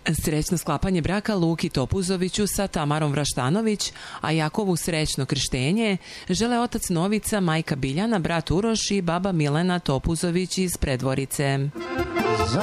Srećno sklapanje braka Luki Topuzoviću sa Tamarom Vraštanović, a Jakovu srećno krštenje žele otac Novica, majka Biljana, brat Uroš i baba Milena Topuzović iz Predvorice. Za